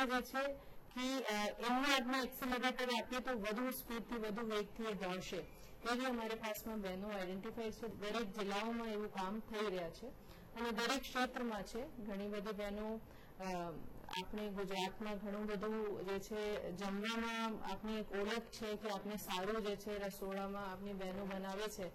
જે છે કે એમને આપણે એક્સેલરેટર આપીએ તો વધુ સ્પીડથી વધુ વેગથી એ દોડશે એવી અમારી પાસમાં બહેનો આઈડેન્ટિફાઈ છે. દરેક જિલ્લાઓમાં એવું કામ થઈ રહ્યા છે અને દરેક ક્ષેત્રમાં છે. ઘણી બધી બહેનો આપણે ગુજરાતમાં ઘણું બધું જે છે જમવામાં આપણી એક ઓળખ છે કે આપણે સારું જે છે રસોડામાં આપણી બહેનો બનાવે છે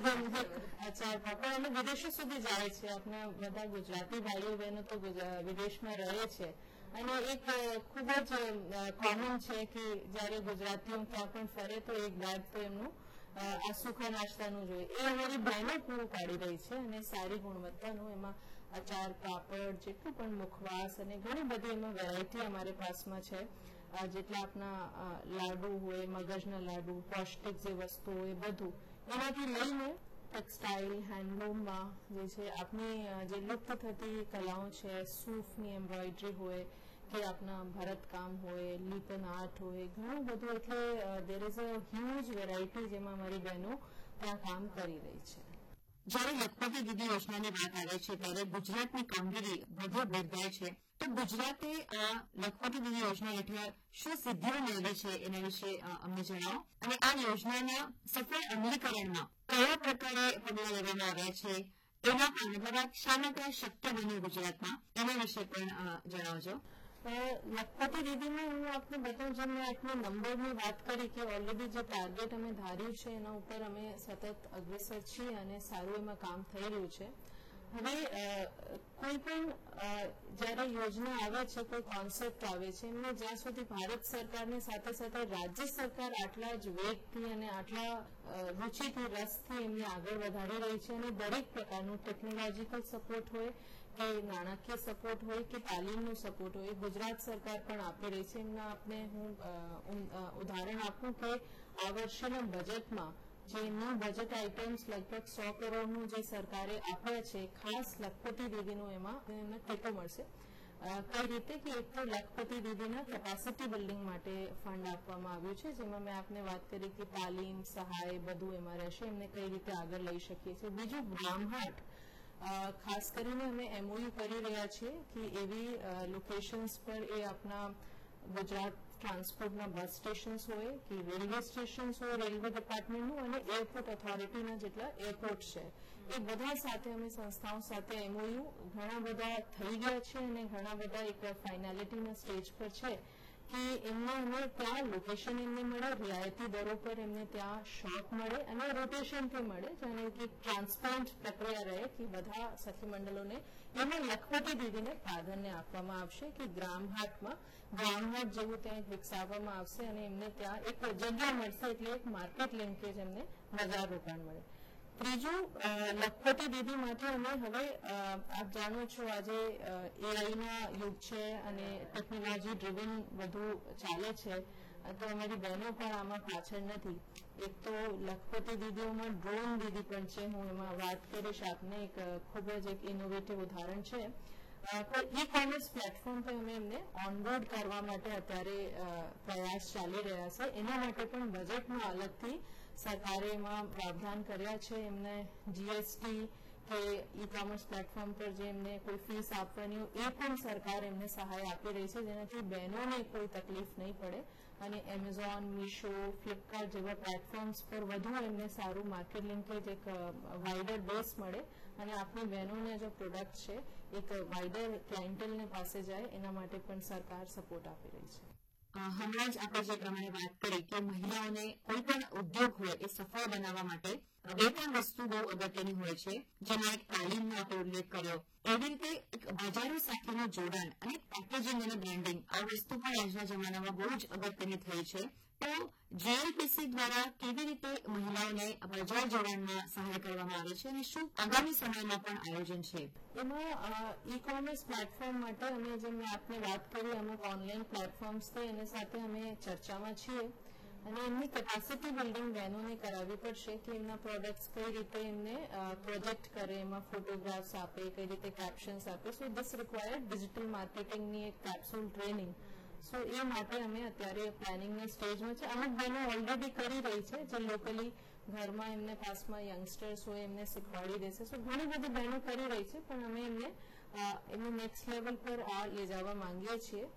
અચાર પાપડ અને વિદેશો સુધી જાય છે. આપણા બધા ગુજરાતી ભાઈઓ બહેનો તો વિદેશમાં રહે છે અને એક ખૂબ જ કોમન છે કે જ્યારે ગુજરાતીઓ ક્યાં પણ ફરે તો એક બેગ તો એમનું આ સૂકા નાસ્તાનું જોઈએ એ અમારી બહેનો પૂરું પાડી રહી છે અને સારી ગુણવત્તાનું એમાં અચાર પાપડ જેટલું પણ મુખવાસ અને ઘણી બધી એમાં વેરાયટી અમારી પાસમાં છે. જેટલા આપણા લાડુ હોય મગજના લાડુ પૌષ્ટિક જે વસ્તુ હોય બધું એનાથી લઈને ટેક્સટાઇલ હેન્ડલૂમમાં જે છે આપણી જે લુપ્ત થતી કલાઓ છે સૂફની એમ્બ્રોઇડરી હોય કે આપણા ભરતકામ હોય લિટન આર્ટ હોય ઘણું બધું એટલે there is a huge variety જેમાં અમારી બહેનો ત્યાં કામ કરી રહી છે. જ્યારે લખપતિ દીદી યોજનાની વાત આવે છે ત્યારે ગુજરાતની કામગીરી વધુ બિરદાય છે તો ગુજરાતે આ લખપતિ દીદી યોજના હેઠળ શું સિદ્ધિઓ મેળવી છે એના વિશે અમને જણાવો અને આ યોજનાના સફળ અમલીકરણમાં કયા પ્રકારે પગલાં લેવામાં આવ્યા છે એના પણ શા માટે શક્ય બન્યું ગુજરાતમાં એના વિશે પણ જણાવજો. લખપતિ દીદીમાં હું આપને બતાવું જેમ મેં આપને નંબરની વાત કરી કે ઓલરેડી જે ટાર્ગેટ અમે ધાર્યું છે એના ઉપર અમે સતત અગ્રેસર છીએ અને સારું એમાં કામ થઈ રહ્યું છે. હવે કોઈ પણ જ્યારે યોજના આવે છે કોઈ કોન્સેપ્ટ આવે છે એમને જ્યાં સુધી ભારત સરકારની સાથે સાથે રાજ્ય સરકાર આટલા જ વેગથી અને આટલા રુચિથી રસથી એમને આગળ વધારી રહી છે અને દરેક પ્રકારનું ટેકનોલોજીકલ સપોર્ટ હોય કે નાણાકીય સપોર્ટ હોય કે તાલીમનો સપોર્ટ હોય ગુજરાત સરકાર પણ આપી રહી છે. એમના આપને હું ઉદાહરણ આપું કે આ વર્ષેના બજેટમાં જે એમના બજેટ આઇટમ્સ લગભગ 100 કરોડનું જે સરકારે આપ્યા છે ખાસ લખપતિ દીદીનું એમાં એમને ટેકો મળશે. કઈ રીતે કે એક તો લખપતિ દીદીના કેપેસિટી બિલ્ડિંગ માટે ફંડ આપવામાં આવ્યું છે જેમાં મેં આપને વાત કરી કે તાલીમ સહાય બધું એમાં રહેશે એમને કઈ રીતે આગળ લઈ શકીએ છીએ. બીજું બ્રાહ્મહાટ ખાસ કરીને અમે એમઓયુ કરી રહ્યા છીએ કે એવી લોકેશન્સ પર એ આપણા ગુજરાત ટ્રાન્સપોર્ટના બસ સ્ટેશન્સ હોય કે રેલવે સ્ટેશન્સ હોય રેલવે ડિપાર્ટમેન્ટનું અને એરપોર્ટ ઓથોરિટીના જેટલા એરપોર્ટ છે એ બધા સાથે અમે સંસ્થાઓ સાથે એમઓયુ ઘણા બધા થઈ ગયા છે અને ઘણા બધા એક ફાઇનાલિટીના સ્ટેજ પર છે કે એમને અમે ત્યાં લોકેશન એમને મળે રિયાયતી દરો પર એમને ત્યાં શોપ મળે અને રોટેશનથી મળે જેને કે ટ્રાન્સપરન્ટ પ્રક્રિયા રહે કે બધા સખી મંડળોને એમાં લખપતિ દીદીને પ્રાધાન્ય આપવામાં આવશે કે ગ્રામહાટ જેવું ત્યાં વિકસાવવામાં આવશે અને એમને ત્યાં એક જગ્યા મળશે એટલે એક માર્કેટ લિંકેજ એમને બજાર રોકાણ મળે. ત્રીજું લખપતિ દીદી માટે અમે હવે આપ જાણો છો આજે એઆઈના યુગ છે અને ટેકનોલોજી ડ્રિવન બધું ચાલે છે તો અમારી બહેનો પણ આમાં પાછળ નથી. એક તો લખપતિ દીદીઓમાં ડ્રોન દીદી પણ છે હું એમાં વાત કરીશ આપને એક ખૂબ જ એક ઇનોવેટિવ ઉદાહરણ છે. ઈ કોમર્સ પ્લેટફોર્મ પર અમે એમને ઓનબોર્ડ કરવા માટે અત્યારે પ્રયાસ ચાલી રહ્યા છે. એના માટે પણ બજેટમાં અલગથી સરકારે એમાં પ્રાવધાન કર્યા છે. એમને જીએસટી કે ઈ કોમર્સ પ્લેટફોર્મ પર જે એમને કોઈ ફીસ આપવાની હોય એ પણ સરકાર એમને સહાય આપી રહી છે જેનાથી બહેનોને કોઈ તકલીફ નહીં પડે અને એમેઝોન મીશો ફ્લિપકાર્ટ જેવા પ્લેટફોર્મ્સ પર વધુ એમને સારું માર્કેટ લિંકેજ એક વાઇડર બેઝ મળે અને આપણી બહેનોને જો પ્રોડક્ટ છે એક વાઇડર ક્લાયન્ટેલને પાસે જાય એના માટે પણ સરકાર સપોર્ટ આપી રહી છે. હમણાં જ આપણે જે પ્રમાણે વાત કરી કે મહિલાઓને કોઈ પણ ઉદ્યોગ હોય એ સફળ બનાવવા માટે બે ત્રણ વસ્તુ બહુ અગત્યની હોય છે જેમાં એક તાલીમનો આપણે ઉલ્લેખ કર્યો એવી રીતે એક બજારો સાથેનું જોડાણ અને પેકેજિંગ અને બ્રાન્ડિંગ આ વસ્તુ પણ આજના જમાનામાં બહુ જ અગત્યની થઈ છે. તો જેએલપીસી દ્વારા કેવી રીતે મહિલાઓને બજાર જોડાણમાં સહાય કરવામાં આવે છે અને શું આગામી સમયમાં પણ આયોજન છે? એમાં ઈ કોમર્સ પ્લેટફોર્મ માટે અમે જેમ આપને વાત કરી અમુક ઓનલાઈન પ્લેટફોર્મ્સ છે એની સાથે અમે ચર્ચામાં છીએ અને એમની કેપેસિટી બિલ્ડિંગ બહેનોને કરાવવી પડશે કે એમના પ્રોડક્ટ્સ કઈ રીતે એમને પ્રોજેક્ટ કરે એમાં ફોટોગ્રાફ્સ આપે કઈ રીતે કેપ્શન્સ આપે. સો ધીસ રિક્વાયર્ડ ડિજિટલ માર્કેટિંગની એક કેપ્સ્યુલ ટ્રેનિંગ. સો એ માટે અમે અત્યારે પ્લાનિંગના સ્ટેજમાં છે. અમુક બહેનો ઓલરેડી કરી રહી છે જે લોકલી ઘરમાં એમને પાસમાં યંગસ્ટર્સ હોય એમને શીખવાડી દેશે. સો ઘણી બધી બહેનો કરી રહી છે પણ અમે એમને નેક્સ્ટ લેવલ પર આ લઈ જવા માંગીએ છીએ.